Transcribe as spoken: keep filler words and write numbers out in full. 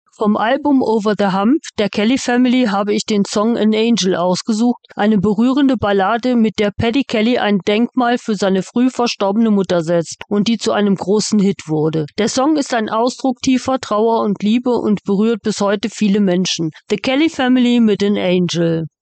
Vom Album Over the Hump der Kelly Family habe ich den Song An Angel ausgesucht, eine berührende Ballade, mit der Paddy Kelly ein Denkmal für seine früh verstorbene Mutter setzt und die zu einem großen Hit wurde. Der Song ist ein Ausdruck tiefer Trauer und Liebe und berührt bis heute viele Menschen. The Kelly Family mit An Angel.